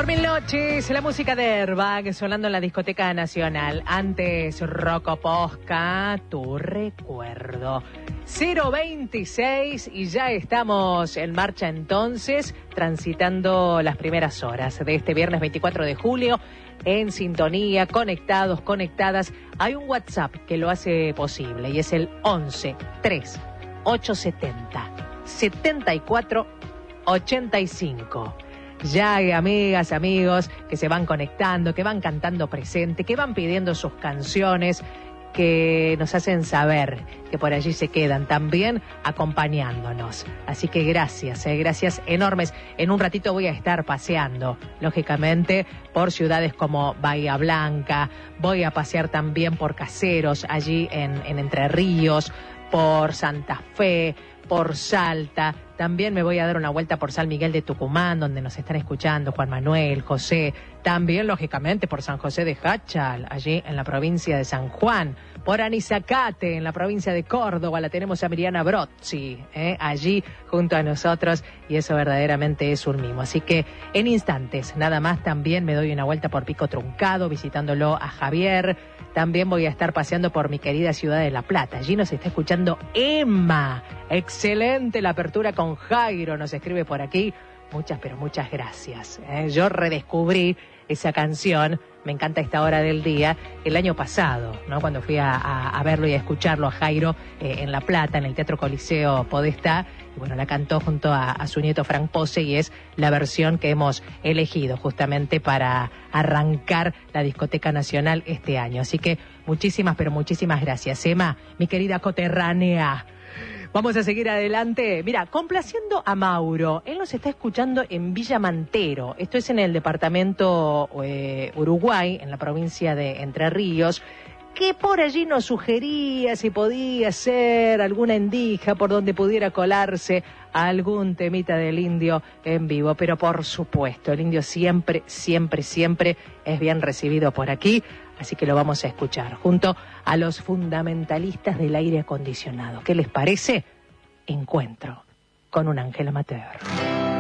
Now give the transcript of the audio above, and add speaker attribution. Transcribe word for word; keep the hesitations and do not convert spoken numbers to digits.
Speaker 1: Por mil noches, la música de Airbag sonando en la discoteca nacional. Antes, Rocco Posca, tu recuerdo. cero veintiséis y ya estamos en marcha entonces, transitando las primeras horas de este viernes veinticuatro de julio. En sintonía, conectados, conectadas. Hay un WhatsApp que lo hace posible y es el once tres ochocientos setenta setenta y cuatro ochenta y cinco. Ya hay amigas, amigos que se van conectando, que van cantando presente, que van pidiendo sus canciones, que nos hacen saber que por allí se quedan también acompañándonos. Así que gracias, eh, gracias enormes. En un ratito voy a estar paseando, lógicamente, por ciudades como Bahía Blanca. Voy a pasear también por Caseros, allí en, en Entre Ríos, por Santa Fe, por Salta. También me voy a dar una vuelta por San Miguel de Tucumán, donde nos están escuchando Juan Manuel, José. También, lógicamente, por San José de Jáchal, allí en la provincia de San Juan. Por Anizacate, en la provincia de Córdoba, la tenemos a Miriana Brozzi, ¿eh? allí junto a nosotros, y eso verdaderamente es un mimo. Así que en instantes, nada más, también me doy una vuelta por Pico Truncado, visitándolo a Javier. También voy a estar paseando por mi querida ciudad de La Plata. Allí nos está escuchando Emma. Excelente la apertura con Jairo, nos escribe por aquí. Muchas, pero muchas gracias. ¿eh? Yo redescubrí esa canción, me encanta esta hora del día, el año pasado, ¿no? Cuando fui a, a, a verlo y a escucharlo a Jairo eh, en La Plata, en el Teatro Coliseo Podestá. Y bueno, la cantó junto a, a su nieto Frank Pose y es la versión que hemos elegido justamente para arrancar la Discoteca Nacional este año. Así que muchísimas, pero muchísimas gracias, Emma, mi querida coterránea. Vamos a seguir adelante. Mira, complaciendo a Mauro. Él nos está escuchando en Villa Mantero. Esto es en el departamento eh, Uruguay, en la provincia de Entre Ríos, que por allí nos sugería si podía ser alguna endija por donde pudiera colarse algún temita del Indio en vivo. Pero por supuesto, el Indio siempre, siempre, siempre es bien recibido por aquí. Así que lo vamos a escuchar junto a los fundamentalistas del aire acondicionado. ¿Qué les parece? Encuentro con un ángel amateur.